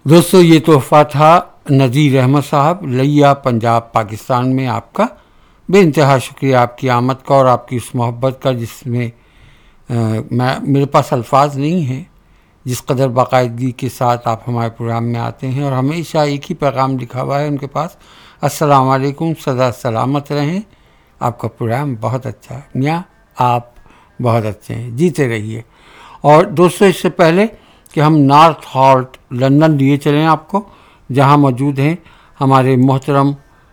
دوستو یہ تحفہ تھا نذیر احمد صاحب لیا پنجاب پاکستان میں. آپ کا بے انتہا شکریہ آپ کی آمد کا اور آپ کی اس محبت کا جس میں میرے پاس الفاظ نہیں ہیں جس قدر باقاعدگی کے ساتھ آپ ہمارے پروگرام میں آتے ہیں اور ہمیشہ ایک ہی پیغام لکھا ہوا ہے ان کے پاس: السلام علیکم، سدا سلامت رہیں، آپ کا پروگرام بہت اچھا ہے، میاں آپ بہت اچھے ہیں، جیتے رہیے. اور دوستو اس سے پہلے کہ ہم نارتھ ہالٹ لندن لیے چلیں آپ کو، جہاں موجود ہیں ہمارے محترم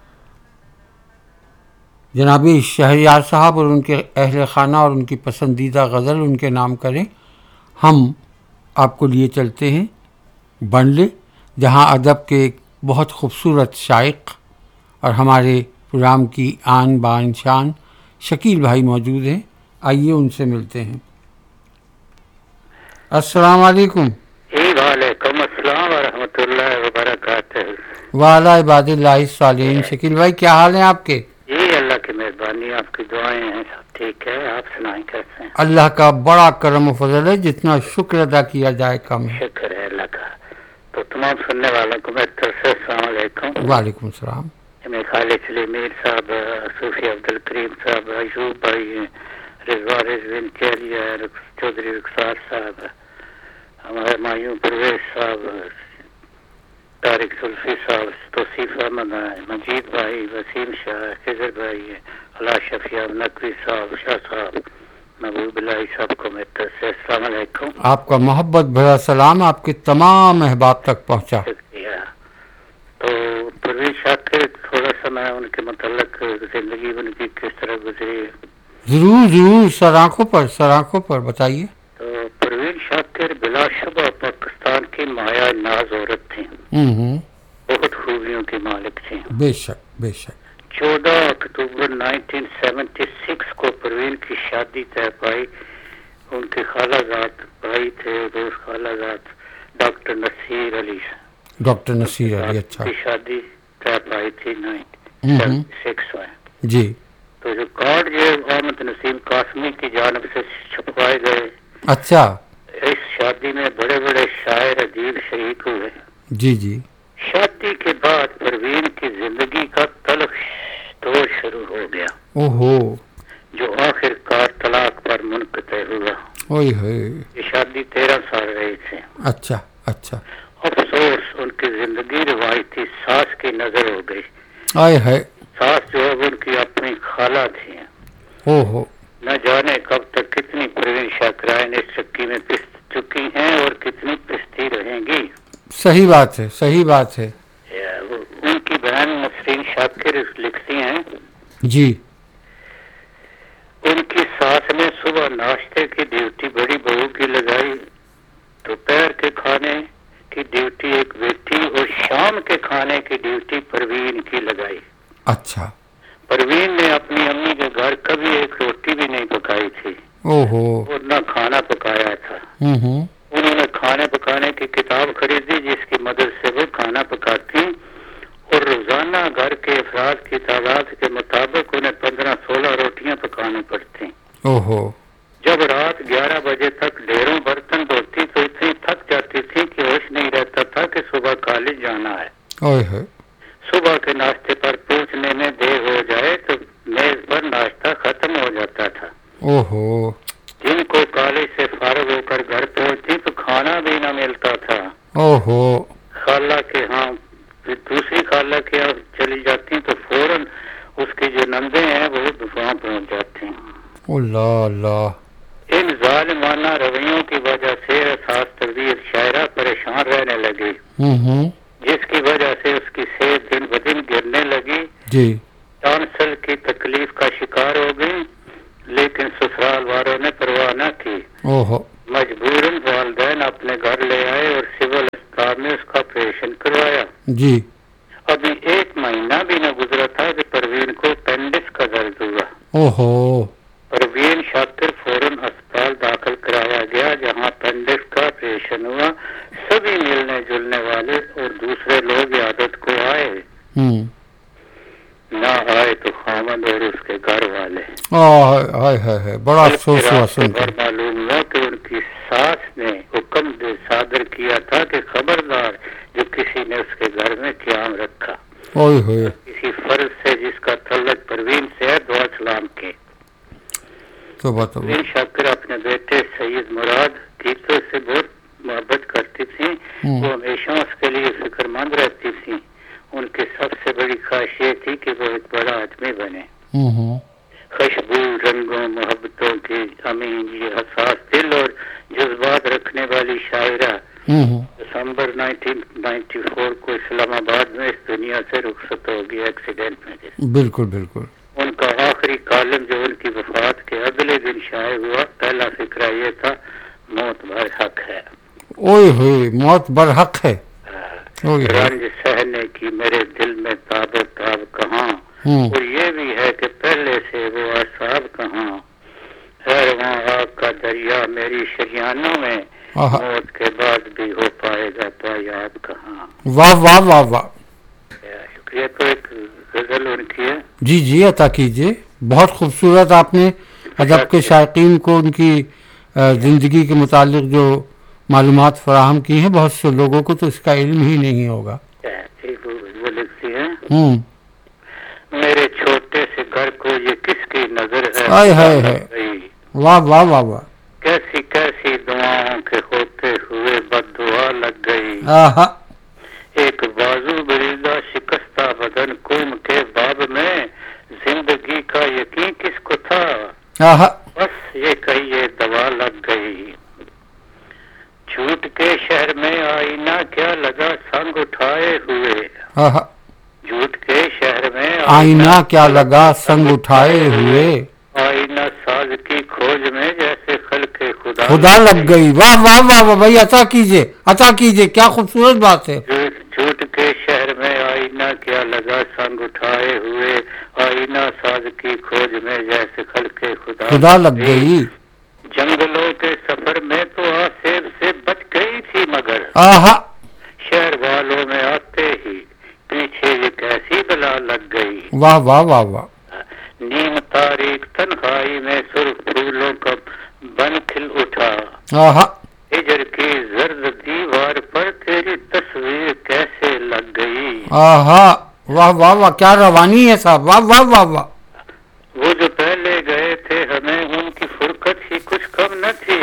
جناب شہریار صاحب اور ان کے اہل خانہ اور ان کی پسندیدہ غزل ان کے نام کریں، ہم آپ کو لیے چلتے ہیں بنلے، جہاں ادب کے ایک بہت خوبصورت شائق اور ہمارے پروگرام کی آن بان شان شکیل بھائی موجود ہیں. آئیے ان سے ملتے ہیں. السلام علیکم. وعلیکم السلام ورحمۃ اللہ وبرکاتہ. وعلی عباد اللہ الصالحین. شکیل بھائی کیا حال ہیں آپ کے؟ جی اللہ کی مہربانی، آپ کی دعائیں ہیں، سب ٹھیک ہے. آپ سنائیں کیسے ہیں؟ اللہ کا بڑا کرم و فضل ہے، جتنا شکر ادا کیا جائے کم ہے. شکر ہے اللہ کا. تو تمام سننے والوں کو میری طرف سے السلام علیکم. وعلیکم السلام. میں خالد سلی میر صاحب، صوفی عبد الکریم صاحب، ایوب بھائی، رضوان رضوین کیریا، چودھری رخسار صاحب، ہمارے مایوں پرویز صاحب، طارق زلفی صاحب، توصیف احمد، مجید بھائی، وسیم شاہ، خضر بھائی، اللہ شفیع نقوی صاحب، شاہ صاحب، محبوب اللہ صاحب کو میری طرف سے السلام علیکم. آپ کا محبت بھرا سلام آپ کے تمام احباب تک پہنچا. شکریہ. تو پرویز شاکر، تھوڑا سا میں ان کے متعلق زندگی ان کی کس طرح گزری. ضرور ضرور، سر آنکھوں پر بتائیے. تو پرویز شاکر بلا شبہ پاکستان کی مایا ناز عورت تھیں، بہت خوبیوں کی مالک تھیں. بے شک بے شک. 14 اکتوبر 1976 کو پروین کی شادی طے پائی. ان کے خالہ زاد بھائی تھے، دوست خالہ زاد ڈاکٹر نصیر علی. ڈاکٹر نصیر علی. اچھا. کی شادی طے پائی تھی 1976 میں. جی. تو جو کارڈ یہ احمد نسیم قاسمی کی جانب سے چھپوائے گئے. اچھا. اس شادی میں بڑے بڑے شاعر ادیب شریک ہوئے. جی جی. شادی کے بعد پروین کی زندگی کا تلخ دور شروع ہو گیا. اوہو. جو آخر کار طلاق پر منقطع ہوا. اوئے ہوئے. یہ شادی 13 سال رہی تھی. اچھا اچھا. افسوس ان کی زندگی روایتی ساس کی نظر ہو گئی. آئے ہے. ساس جو اب ان کی اپنی خالہ تھی. اوہو. نہ جانے کب تک کتنی پروین شاکرائن اس چکی میں پس چکی ہیں اور کتنی پستی رہیں گی. صحیح بات ہے، صحیح بات ہے. ان کی بہن مسرین شاکر لکھتی ہیں، جی. ان کی ساس نے صبح ناشتے کی ڈیوٹی بڑی بہو کی لگائی، دوپہر کے کھانے کی ڈیوٹی ایک بیٹی اور شام کے کھانے کی ڈیوٹی پروین کی لگائی. اچھا. پروین نے اپنی امی کے گھر کبھی ایک روٹی بھی نہیں پکائی تھی. اوہو. اور نہ کھانا پکایا تھا. انہوں نے کھانے پکانے کی کتاب خریدی جس کی مدد سے وہ کھانا پکاتی اور روزانہ گھر کے افراد کی تعداد کے مطابق انہیں 15-16 روٹیاں پکانی پڑتی. اوہو. جب رات 11 بجے تک ڈھیروں برتن دھوتی تو اتنی تھک جاتی تھی کہ ہوش نہیں رہتا تھا کہ صبح کالج جانا ہے. صبح کے ناشتے پر پہنچنے میں دیر ہو جائے تو میز پر ناشتہ ختم ہو جاتا تھا. اوہو. جن کو کالج سے فارغ ہو کر گھر پہنچتی تو کھانا بھی نہ ملتا تھا. اوہو. خالہ کے ہاں دوسری خالہ کے یہاں چلی جاتی تو فوراً اس کی جو نندیں ہیں وہ وہاں پہنچ جاتی ہیں. اللہ اللہ. ان ظالمانہ رویوں کی وجہ سے اساس تربیت شاعرہ پریشان رہنے لگی، جس کی وجہ سے اس کی صحت دن بدن گرنے لگی. جی. ٹانسل کی تکلیف کا شکار ہو گئی، لیکن سسرال والوں نے پرواہ نہ کی. مجبوراً والدین اپنے گھر لے آئے اور سول اسپتال میں اس کا آپریشن کروایا. جی. ابھی 1 مہینہ بھی نہ گزرا تھا کہ پروین کو اپینڈکس کا درد ہوا. اوہو. پروین شاکر فوراً اسپتال داخل کرایا گیا جہاں اپینڈکس کا آپریشن ہوا. سبھی ملنے جلنے والے اور دوسرے لوگ عادت کو آئے، نہ آئے تو خامد اور اس کے گھر والے. بڑا افسوس ہوا سن کر. معلوم ہوا کہ ان کی ساس نے حکم صادر کیا تھا کہ خبردار جو اوئے ہوئے کسی فرض سے جس کا تعلق پروین سے ہے، دعا سلام کے۔ پروین شاکر اپنے بیٹے سید مراد گیتوں سے بہت محبت کرتی تھی، وہ ہمیشہ اس کے لیے فکر مند رہتی تھی۔ ان کی سب سے بڑی خواہش یہ تھی کہ وہ ایک بڑا آدمی بنے، خوشبو رنگوں محبتوں کی امین، یہ حساس دل اور جذبات رکھنے والی شاعرہ دسمبر 1994 کو اسلام آباد میں اس دنیا سے رخصت ہو گئی ایکسیڈنٹ میں۔ بالکل بالکل۔ ان کا آخری کالم جو ان کی وفات کے اگلے دن شائع ہوا، پہلا فقرہ یہ تھا، موت برحق ہے۔ اوئے ہوئے، موت برحق ہے۔ رنج سہنے کی میرے دل میں تاب و تاب کہاں، اور یہ بھی ہے کہ پہلے سے وہ اعصاب کہاں ہے، وہاں آگ کا دریا میری شریانوں میں، موت کے بعد بھی ہو پائے گا پایاب کہاں۔ واہ واہ واہ واہ، شکریہ۔ تو ایک غزل ان کی ہے۔ جی جی عطا کیجیے، بہت خوبصورت۔ آپ نے ادب کے شائقین کو ان کی زندگی کے متعلق جو معلومات فراہم کی ہیں، بہت سے لوگوں کو تو اس کا علم ہی نہیں ہوگا۔ وہ لکھتی ہے، میرے چھوٹے سے گھر کو یہ کس کی نظر ہے، واہ واہ واہ واہ، کیسی کیسی دعاؤں کے ہوتے ہوئے بد دعا لگ گئی، ایک بازو بریدہ شکستہ بدن کوم کے باب میں، زندگی کا یقین کس کو تھا، بس یہ کہیے دوا لگ گئی، جھوٹ کے شہر میں آئینہ کیا لگا سنگ اٹھائے ہوئے، جھوٹ کے شہر میں آئینہ کیا لگا سنگ اٹھائے ہوئے، آئینہ ساز کی کھوج میں جیسے خلق خدا لگ گئی۔ واہ واہ واہ واہ بھائی، عطا کیجیے، کیا خوبصورت بات ہے۔ جھوٹ کے شہر میں آئینہ کیا لگا سنگ اٹھائے ہوئے، آئینہ ساز کی کھوج میں جیسے خلق خدا لگ گئی، جنگلوں کے سفر میں تو آسیب سے بچ گئی تھی مگر، شہر والوں میں آتے ہی پیچھے یہ کیسی بلا لگ گئی، واہ واہ واہ واہ، نیم تاریخ تنہائی میں سرخ پھولوں کا بن کھل اٹھا، ہجر کی زرد دیوار پر تیری تصویر کیسے لگ گئی، واہ واہ واہ، کیا روانی ہے صاحب، واہ واہ واہ واہ، وہ جو پہلے گئے تھے ہمیں ان کی فرقت ہی کچھ کم نہ تھی،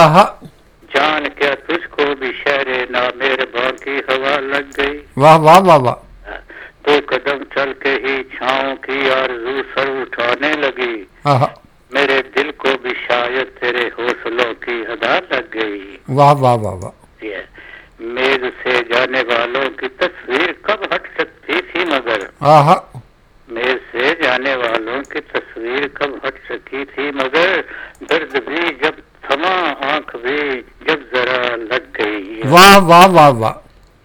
جان کیا تجھ کو بھی شہر نامہرباں کی ہوا لگ گئی، واہ واہ واہ واہ، 2 قدم چل کے ہی چھاؤں کی آرزو سر اٹھانے لگی، میرے دل کو بھی شاید تیرے حوصلوں کی ادا لگ گئی، واہ واہ واہ واہ، میز سے جانے والوں کی تصویر کب ہٹ سکتی تھی مگر، میز سے جانے والوں کی تصویر کب ہٹ سکی تھی مگر، درد بھی جب تھما آنکھ بھی جب ذرا لگ گئی، واہ واہ واہ واہ،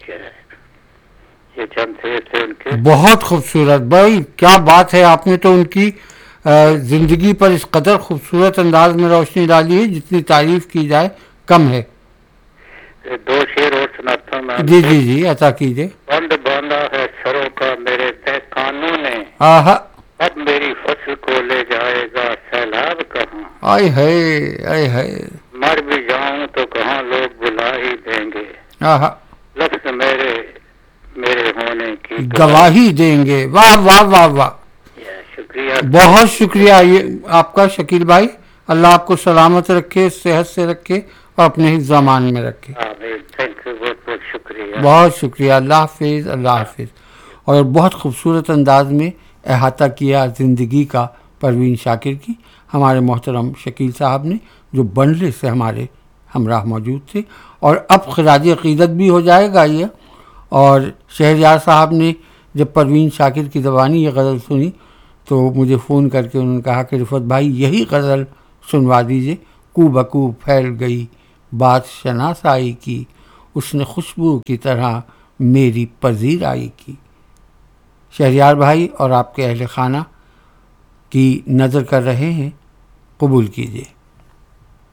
یہ چند تھے ان کے۔ بہت خوبصورت بھائی، کیا بات ہے، آپ نے تو ان کی زندگی پر اس قدر خوبصورت انداز میں روشنی ڈالی ہے، جتنی تعریف کی جائے کم ہے۔ 2 شعر اور سناتا ہوں میں۔ جی جی جی عطا کیجیے۔ بند باندھا ہے سروں کا میرے تہخانوں نے، اب میری فصل کو لے جائے گا سیلاب کہاں، آئے ہائے، مر بھی جاؤں تو کہاں لوگ بلا ہی دیں گے، لفظ میرے ہونے کی گواہی دیں گے، واہ واہ واہ واہ، شکریہ، بہت شکریہ یہ آپ کا شکیل بھائی، اللہ آپ کو سلامت رکھے، صحت سے رکھے اور اپنے ہی زمان میں رکھے۔ بہت شکریہ، بہت شکریہ، اللہ حافظ، اللہ حافظ۔ اور بہت خوبصورت انداز میں احاطہ کیا زندگی کا پروین شاکر کی ہمارے محترم شکیل صاحب نے، جو بنڈلے سے ہمارے ہمراہ موجود تھے، اور اب خراج عقیدت بھی ہو جائے گا یہ۔ اور شہریار صاحب نے جب پروین شاکر کی زبانی یہ غزل سنی تو مجھے فون کر کے انہوں نے کہا کہ رفعت بھائی یہی غزل سنوا دیجئے، کو بکو پھیل گئی بات شناسائی کی، اس نے خوشبو کی طرح میری پذیرائی کی۔ شہریار بھائی اور آپ کے اہل خانہ کی نظر کر رہے ہیں، قبول کیجئے۔